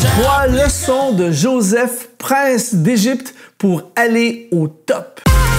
3 leçons de Joseph, prince d'Égypte, pour aller au top.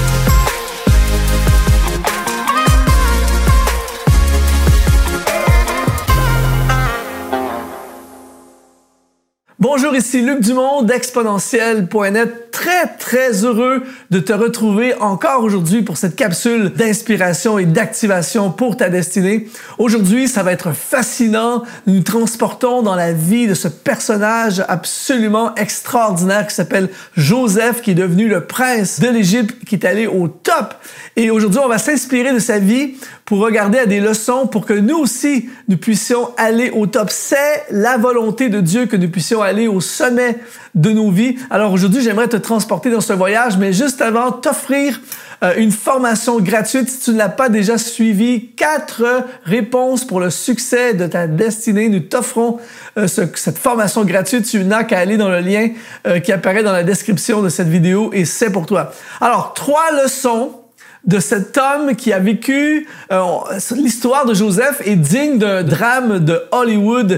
Bonjour, ici Luc Dumont d'Exponentiel.net. Très heureux de te retrouver encore aujourd'hui pour cette capsule d'inspiration et d'activation pour ta destinée. Aujourd'hui, ça va être fascinant. Nous nous transportons dans la vie de ce personnage absolument extraordinaire qui s'appelle Joseph, qui est devenu le prince de l'Égypte, qui est allé au top. Et aujourd'hui, on va s'inspirer de sa vie pour regarder à des leçons pour que nous aussi, nous puissions aller au top. C'est la volonté de Dieu que nous puissions aller au sommet de nos vies. Alors aujourd'hui, j'aimerais te transporter dans ce voyage, mais juste avant, t'offrir une formation gratuite. Si tu ne l'as pas déjà suivi, 4 réponses pour le succès de ta destinée. Nous t'offrons cette formation gratuite. Tu n'as qu'à aller dans le lien qui apparaît dans la description de cette vidéo et c'est pour toi. Alors, 3 leçons de cet homme qui a vécu l'histoire de Joseph est digne d'un drame de Hollywood,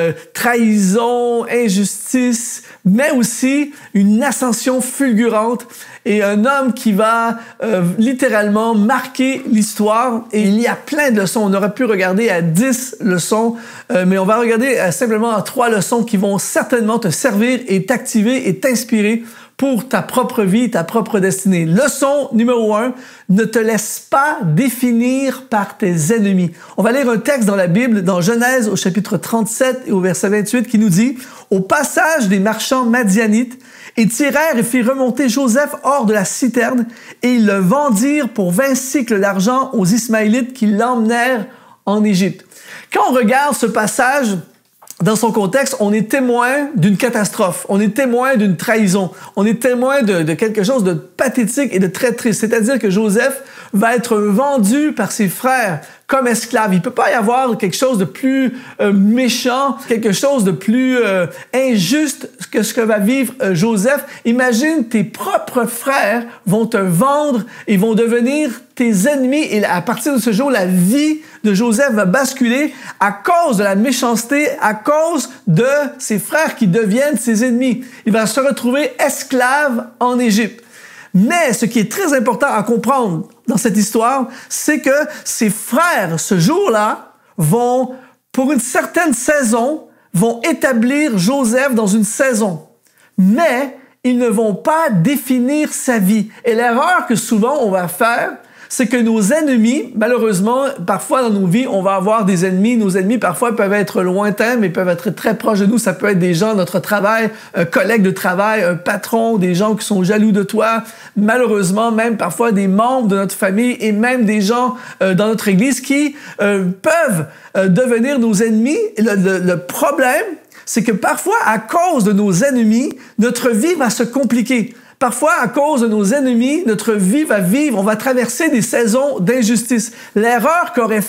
trahison, injustice, mais aussi une ascension fulgurante et un homme qui va littéralement marquer l'histoire. Et il y a plein de leçons. On aurait pu regarder à 10 leçons, mais on va regarder simplement à 3 leçons qui vont certainement te servir et t'activer et t'inspirer pour ta propre vie, ta propre destinée. Leçon numéro 1, ne te laisse pas définir par tes ennemis. On va lire un texte dans la Bible, dans Genèse au chapitre 37 et au verset 28 qui nous dit « Au passage des marchands madianites, ils tirèrent et firent remonter Joseph hors de la citerne et ils le vendirent pour 20 cycles d'argent aux Ismaélites qui l'emmenèrent en Égypte. » Quand on regarde ce passage, dans son contexte, on est témoin d'une catastrophe, on est témoin d'une trahison, on est témoin de quelque chose de pathétique et de très triste. C'est-à-dire que Joseph va être vendu par ses frères comme esclave. Il peut pas y avoir quelque chose de plus méchant, quelque chose de plus injuste que ce que va vivre Joseph. Imagine, tes propres frères vont te vendre et vont devenir tes ennemis. Et à partir de ce jour, la vie de Joseph va basculer à cause de la méchanceté, à cause de ses frères qui deviennent ses ennemis. Il va se retrouver esclave en Égypte. Mais ce qui est très important à comprendre dans cette histoire, c'est que ses frères, ce jour-là, vont, pour une certaine saison, vont établir Joseph dans une saison. Mais ils ne vont pas définir sa vie. Et l'erreur que souvent on va faire, c'est que nos ennemis, malheureusement, parfois dans nos vies, on va avoir des ennemis. Nos ennemis, parfois, peuvent être lointains, mais peuvent être très proches de nous. Ça peut être des gens de notre travail, un collègue de travail, un patron, des gens qui sont jaloux de toi. Malheureusement, même parfois des membres de notre famille et même des gens dans notre église qui peuvent devenir nos ennemis. Le problème, c'est que parfois, à cause de nos ennemis, notre vie va se compliquer. Parfois, à cause de nos ennemis, notre vie va vivre, on va traverser des saisons d'injustice. L'erreur qu'aurait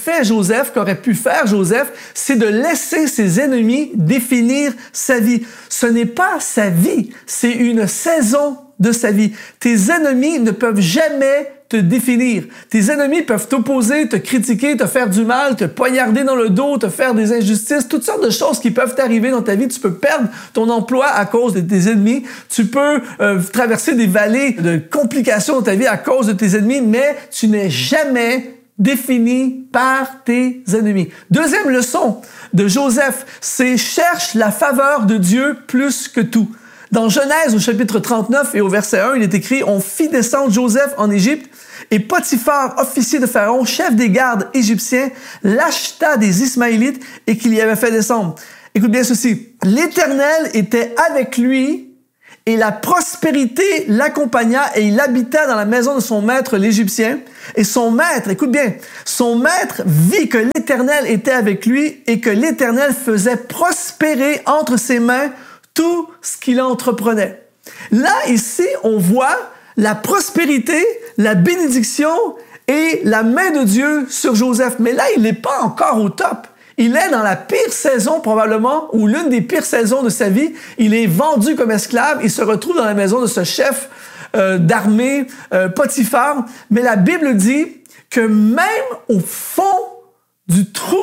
pu faire Joseph, c'est de laisser ses ennemis définir sa vie. Ce n'est pas sa vie, c'est une saison de sa vie. Tes ennemis ne peuvent jamais te définir. Tes ennemis peuvent t'opposer, te critiquer, te faire du mal, te poignarder dans le dos, te faire des injustices, toutes sortes de choses qui peuvent t'arriver dans ta vie. Tu peux perdre ton emploi à cause de tes ennemis. Tu peux traverser des vallées de complications dans ta vie à cause de tes ennemis, mais tu n'es jamais défini par tes ennemis. Deuxième leçon de Joseph, c'est cherche la faveur de Dieu plus que tout. Dans Genèse, au chapitre 39 et au verset 1, il est écrit « On fit descendre Joseph en Égypte et Potiphar, officier de Pharaon, chef des gardes égyptiens, l'acheta des Ismaélites et qu'il y avait fait descendre. » Écoute bien ceci. « L'Éternel était avec lui et la prospérité l'accompagna et il habita dans la maison de son maître l'Égyptien. Et son maître, écoute bien, son maître vit que l'Éternel était avec lui et que l'Éternel faisait prospérer entre ses mains tout ce qu'il entreprenait. » Là, ici, on voit la prospérité, la bénédiction et la main de Dieu sur Joseph. Mais là, il n'est pas encore au top. Il est dans la pire saison probablement, ou l'une des pires saisons de sa vie. Il est vendu comme esclave. Il se retrouve dans la maison de ce chef d'armée, Potiphar. Mais la Bible dit que même au fond du trou,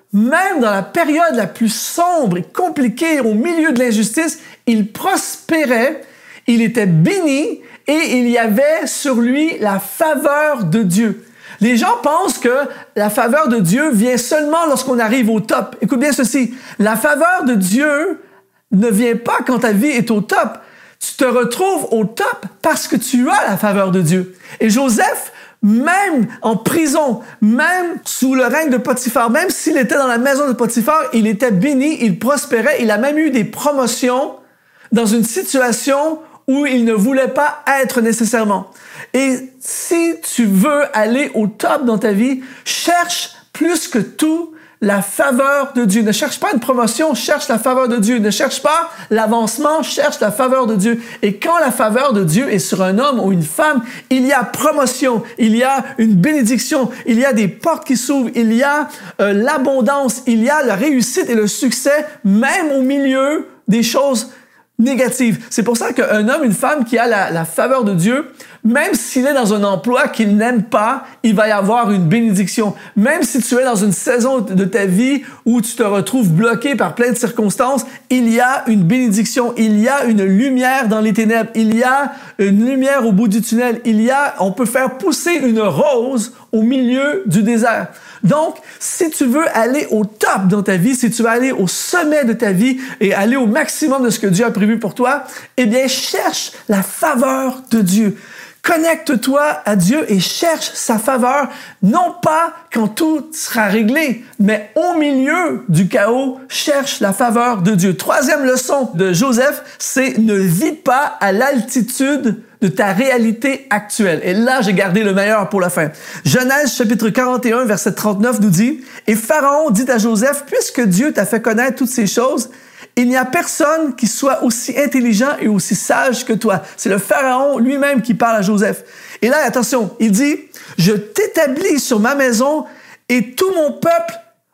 même dans la période la plus sombre et compliquée, au milieu de l'injustice, il prospérait, il était béni et il y avait sur lui la faveur de Dieu. Les gens pensent que la faveur de Dieu vient seulement lorsqu'on arrive au top. Écoute bien ceci, la faveur de Dieu ne vient pas quand ta vie est au top. Tu te retrouves au top parce que tu as la faveur de Dieu. Et Joseph, même en prison, même sous le règne de Potiphar, même s'il était dans la maison de Potiphar, il était béni, il prospérait, il a même eu des promotions dans une situation où il ne voulait pas être nécessairement. Et si tu veux aller au top dans ta vie, cherche plus que tout la faveur de Dieu. Ne cherche pas une promotion, cherche la faveur de Dieu. Ne cherche pas l'avancement, cherche la faveur de Dieu. Et quand la faveur de Dieu est sur un homme ou une femme, il y a promotion, il y a une bénédiction, il y a des portes qui s'ouvrent, il y a l'abondance, il y a la réussite et le succès, même au milieu des choses négatives. C'est pour ça qu'un homme, une femme qui a la faveur de Dieu, même s'il est dans un emploi qu'il n'aime pas, il va y avoir une bénédiction. Même si tu es dans une saison de ta vie où tu te retrouves bloqué par plein de circonstances, il y a une bénédiction, il y a une lumière dans les ténèbres, il y a une lumière au bout du tunnel, on peut faire pousser une rose au milieu du désert. Donc, si tu veux aller au top dans ta vie, si tu veux aller au sommet de ta vie et aller au maximum de ce que Dieu a prévu pour toi, eh bien, cherche la faveur de Dieu. Connecte-toi à Dieu et cherche sa faveur, non pas quand tout sera réglé, mais au milieu du chaos, cherche la faveur de Dieu. Troisième leçon de Joseph, c'est ne vis pas à l'altitude de ta réalité actuelle. Et là, j'ai gardé le meilleur pour la fin. Genèse chapitre 41, verset 39 nous dit, « Et Pharaon dit à Joseph, puisque Dieu t'a fait connaître toutes ces choses, il n'y a personne qui soit aussi intelligent et aussi sage que toi. » C'est le Pharaon lui-même qui parle à Joseph. Et là, attention, il dit, « Je t'établis sur ma maison et tout mon peuple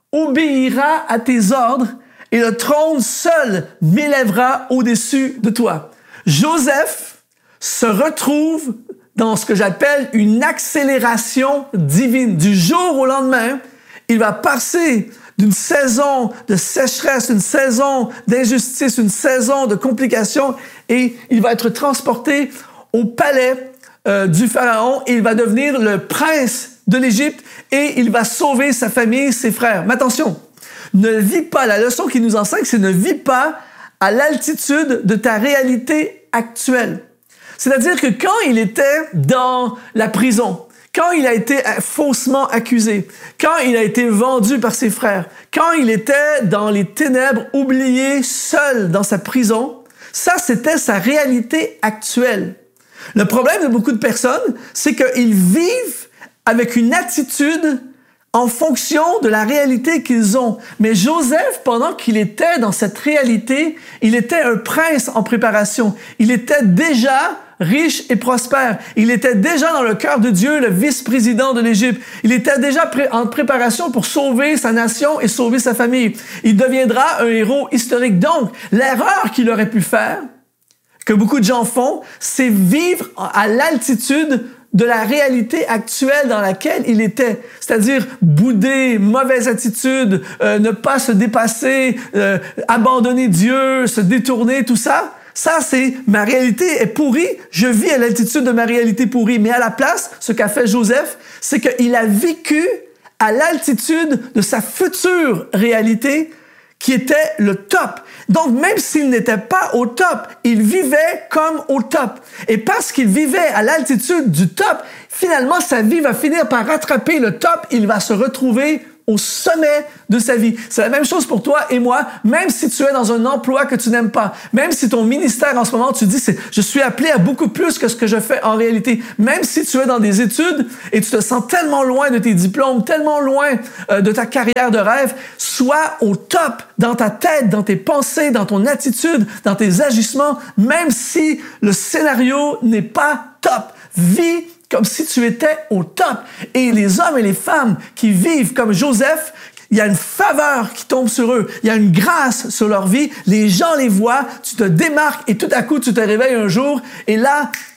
obéira à tes ordres et le trône seul m'élèvera au-dessus de toi. » Joseph se retrouve dans ce que j'appelle une accélération divine. Du jour au lendemain, il va passer d'une saison de sécheresse, une saison d'injustice, une saison de complications, et il va être transporté au palais du Pharaon, et il va devenir le prince de l'Égypte, et il va sauver sa famille, ses frères. Mais attention, ne vis pas, la leçon qu'il nous enseigne, c'est ne vis pas à l'altitude de ta réalité actuelle. C'est-à-dire que quand il était dans la prison, quand il a été faussement accusé, quand il a été vendu par ses frères, quand il était dans les ténèbres, oublié, seul dans sa prison, ça, c'était sa réalité actuelle. Le problème de beaucoup de personnes, c'est qu'ils vivent avec une attitude en fonction de la réalité qu'ils ont. Mais Joseph, pendant qu'il était dans cette réalité, il était un prince en préparation. Il était déjà riche et prospère. Il était déjà dans le cœur de Dieu, le vice-président de l'Égypte. Il était déjà en préparation pour sauver sa nation et sauver sa famille. Il deviendra un héros historique. Donc, l'erreur qu'il aurait pu faire, que beaucoup de gens font, c'est vivre à l'altitude de la réalité actuelle dans laquelle il était. C'est-à-dire bouder, mauvaise attitude, ne pas se dépasser, abandonner Dieu, se détourner, tout ça. Ça, c'est ma réalité est pourrie, je vis à l'altitude de ma réalité pourrie. Mais à la place, ce qu'a fait Joseph, c'est qu'il a vécu à l'altitude de sa future réalité qui était le top. Donc, même s'il n'était pas au top, il vivait comme au top. Et parce qu'il vivait à l'altitude du top, finalement, sa vie va finir par rattraper le top. Il va se retrouver au sommet de sa vie. C'est la même chose pour toi et moi, même si tu es dans un emploi que tu n'aimes pas, même si ton ministère en ce moment, tu dis, je suis appelé à beaucoup plus que ce que je fais en réalité, même si tu es dans des études et tu te sens tellement loin de tes diplômes, tellement loin de ta carrière de rêve, sois au top dans ta tête, dans tes pensées, dans ton attitude, dans tes agissements, même si le scénario n'est pas top. Vis comme si tu étais au top. Et les hommes et les femmes qui vivent comme Joseph, il y a une faveur qui tombe sur eux. Il y a une grâce sur leur vie. Les gens les voient, tu te démarques et tout à coup, tu te réveilles un jour et là,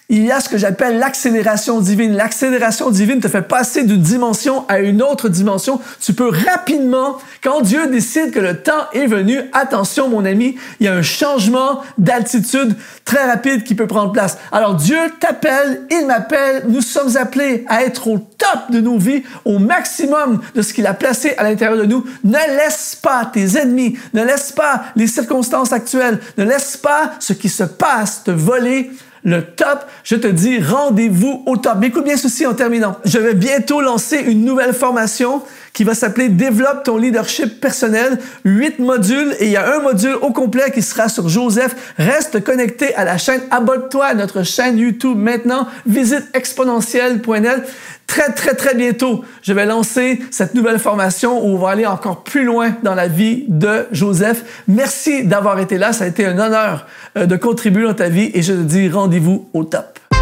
il y a ce que j'appelle l'accélération divine. L'accélération divine te fait passer d'une dimension à une autre dimension. Tu peux rapidement, quand Dieu décide que le temps est venu, attention mon ami, il y a un changement d'altitude très rapide qui peut prendre place. Alors Dieu t'appelle, il m'appelle, nous sommes appelés à être au top de nos vies, au maximum de ce qu'il a placé à l'intérieur de nous. Ne laisse pas tes ennemis, ne laisse pas les circonstances actuelles, ne laisse pas ce qui se passe te voler le top. Je te dis, rendez-vous au top. Mais écoute bien ceci en terminant. Je vais bientôt lancer une nouvelle formation qui va s'appeler « Développe ton leadership personnel ». 8 modules et il y a un module au complet qui sera sur Joseph. Reste connecté à la chaîne. Abonne-toi à notre chaîne YouTube maintenant. Visite exponentiel.net. Très bientôt, je vais lancer cette nouvelle formation où on va aller encore plus loin dans la vie de Joseph. Merci d'avoir été là. Ça a été un honneur de contribuer dans ta vie et je te dis rendez-vous au top.